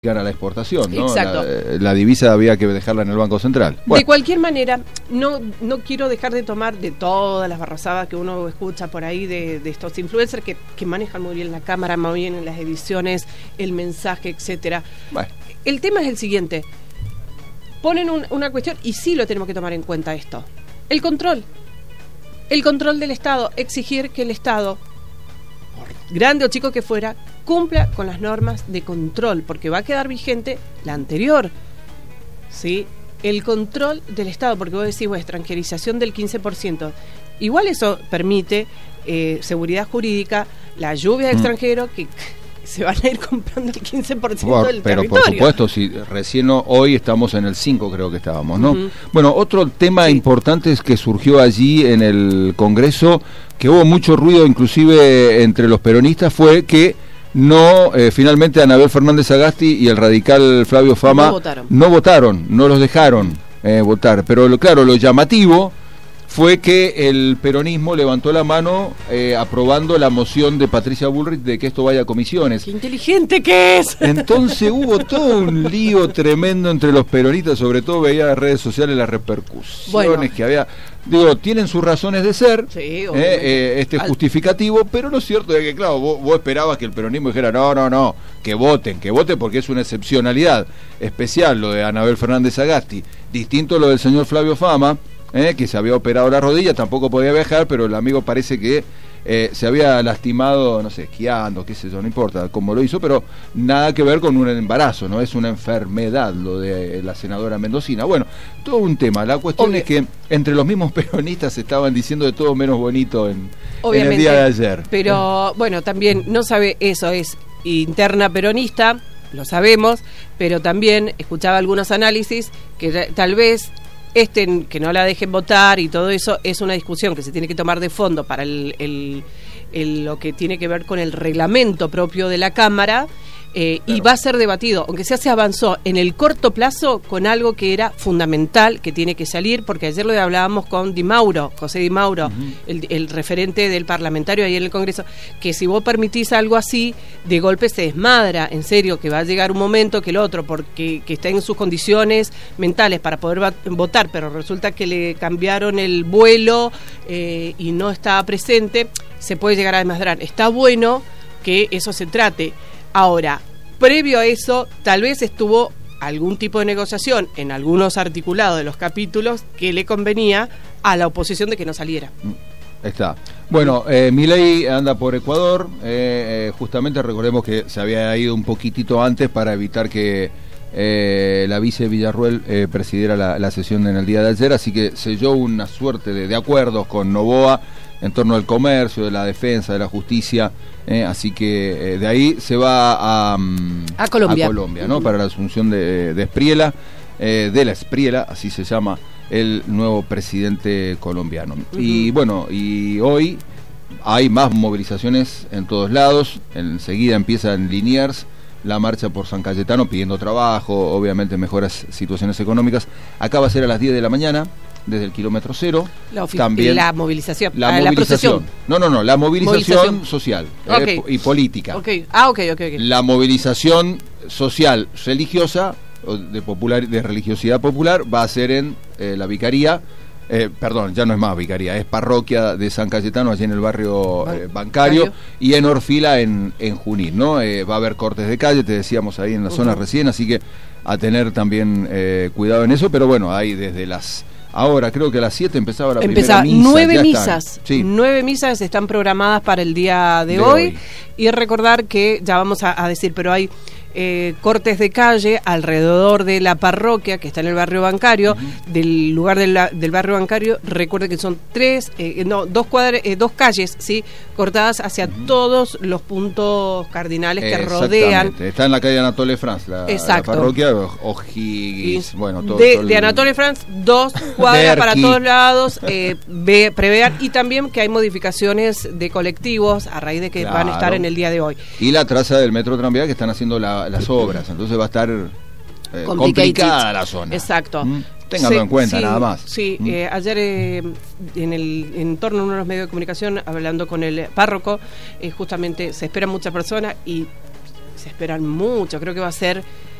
a la exportación, ¿no? Exacto. La divisa había que dejarla en el Banco Central. Bueno. De cualquier manera, no quiero dejar de tomar de todas las barrazadas que uno escucha por ahí de estos influencers que manejan muy bien la cámara, muy bien en las ediciones, el mensaje, etcétera. Bueno. El tema es el siguiente. Ponen una cuestión, y sí lo tenemos que tomar en cuenta esto. El control del Estado, exigir que el Estado, grande o chico que fuera, cumpla con las normas de control, porque va a quedar vigente la anterior, ¿sí? El control del Estado, porque vos decís, extranjerización del 15%. Igual eso permite seguridad jurídica, la lluvia de extranjeros que se van a ir comprando el 15% del pero territorio. Por supuesto, si recién hoy estamos en el 5, creo que estábamos, ¿no? Bueno, otro tema importante es que surgió allí en el Congreso, que hubo mucho ruido inclusive entre los peronistas, fue que finalmente Anabel Fernández Sagasti y el radical Flavio Fama no votaron, no los dejaron votar, pero claro, lo llamativo fue que el peronismo levantó la mano aprobando la moción de Patricia Bullrich de que esto vaya a comisiones. ¡Qué inteligente que es! Entonces hubo todo un lío tremendo entre los peronistas, sobre todo veía en las redes sociales las repercusiones que había. Digo, tienen sus razones de ser, sí, justificativo, pero lo cierto es que, claro, vos esperabas que el peronismo dijera, no, que voten porque es una excepcionalidad especial lo de Anabel Fernández Sagasti, distinto lo del señor Flavio Fama, que se había operado la rodilla, tampoco podía viajar, pero el amigo parece que se había lastimado, no sé, esquiando, qué sé yo, no importa cómo lo hizo, pero nada que ver con un embarazo, no es una enfermedad lo de la senadora mendocina. Bueno, todo un tema. La cuestión es que entre los mismos peronistas estaban diciendo de todo menos bonito en el día de ayer. Pero bueno, también no sabe, eso es interna peronista, lo sabemos, pero también escuchaba algunos análisis que tal vez que no la dejen votar y todo eso es una discusión que se tiene que tomar de fondo para lo que tiene que ver con el reglamento propio de la Cámara, y va a ser debatido, aunque se avanzó en el corto plazo con algo que era fundamental, que tiene que salir, porque ayer lo hablábamos con José Di Mauro, el referente del parlamentario ahí en el Congreso, que si vos permitís algo así, de golpe se desmadra, en serio, que va a llegar un momento que el otro, porque que está en sus condiciones mentales para poder votar, pero resulta que le cambiaron el vuelo y no está presente, se puede llegar a desmadrar. Está bueno que eso se trate. Ahora, previo a eso, tal vez estuvo algún tipo de negociación en algunos articulados de los capítulos que le convenía a la oposición de que no saliera. Está. Bueno, Milei anda por Ecuador, justamente recordemos que se había ido un poquitito antes para evitar que la vice Villarruel presidiera la sesión en el día de ayer, así que selló una suerte de acuerdos con Noboa en torno al comercio, de la defensa, de la justicia, así que de ahí se va a Colombia, ¿no? Para la asunción de Espriella, de la Espriella, así se llama el nuevo presidente colombiano. Y bueno, y hoy hay más movilizaciones en todos lados, enseguida empieza en Liniers la marcha por San Cayetano pidiendo trabajo, obviamente mejoras situaciones económicas. Acá va a ser a las 10 de la mañana, desde el kilómetro cero. También la movilización. La procesión. No, la movilización social y política. Okay. La movilización social religiosa, de religiosidad popular, va a ser en la vicaría. Ya no es más vicaría, es parroquia de San Cayetano, allí en el barrio bancario, y en Orfila en Junín, ¿no? Va a haber cortes de calle, te decíamos ahí en la zona recién, así que a tener también cuidado en eso, pero bueno, ahí desde ahora creo que a las 7 empezaba la primera misa. 9 misas, 9 misas están programadas para el día de hoy, y recordar que, ya vamos a decir, pero hay cortes de calle alrededor de la parroquia que está en el barrio bancario, del lugar del barrio bancario. Recuerde que son dos calles, ¿sí?, cortadas hacia todos los puntos cardinales que rodean. Está en la calle Anatole France, la parroquia O'Higgins, bueno, de Anatole France, 2 cuadras para todos lados. Prevean, y también que hay modificaciones de colectivos a raíz de que van a estar en el día de hoy. Y la traza del metro tranvía, que están haciendo las obras, entonces va a estar complicada la zona. Exacto. Ténganlo en cuenta, nada más. Sí, ayer en torno a uno de los medios de comunicación, hablando con el párroco, justamente se esperan muchas personas y se esperan mucho, creo que va a ser